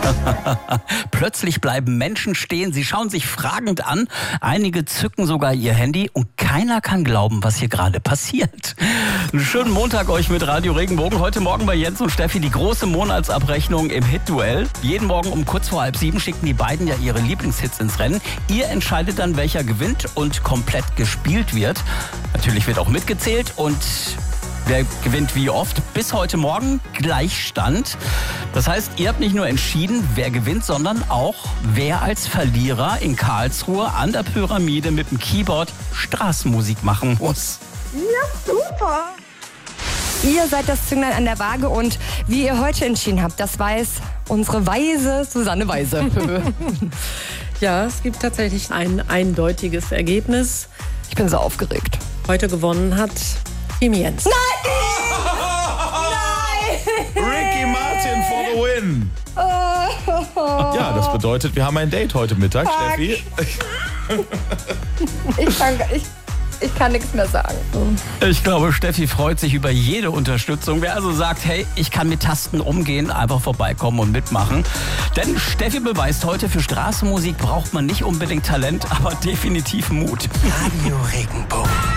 Plötzlich bleiben Menschen stehen, sie schauen sich fragend an, einige zücken sogar ihr Handy und keiner kann glauben, was hier gerade passiert. Einen schönen Montag euch mit Radio Regenbogen. Heute Morgen bei Jens und Steffi die große Monatsabrechnung im Hit-Duell. Jeden Morgen um kurz vor 6:30 schicken die beiden ja ihre Lieblingshits ins Rennen. Ihr entscheidet dann, welcher gewinnt und komplett gespielt wird. Natürlich wird auch mitgezählt und wer gewinnt wie oft? Bis heute Morgen Gleichstand. Das heißt, ihr habt nicht nur entschieden, wer gewinnt, sondern auch, wer als Verlierer in Karlsruhe an der Pyramide mit dem Keyboard Straßenmusik machen muss. Ja, super. Ihr seid das Zünglein an der Waage und wie ihr heute entschieden habt, das weiß unsere weise Susanne Weise. Ja, es gibt tatsächlich ein eindeutiges Ergebnis. Ich bin so aufgeregt. Heute gewonnen hat Team Jens. Nein! Ricky Martin for the win. Ja, das bedeutet, wir haben ein Date heute Mittag, Steffi. Ich kann nichts mehr sagen. Ich glaube, Steffi freut sich über jede Unterstützung. Wer also sagt, hey, ich kann mit Tasten umgehen, einfach vorbeikommen und mitmachen. Denn Steffi beweist heute, für Straßenmusik braucht man nicht unbedingt Talent, aber definitiv Mut. Radio Regenbogen.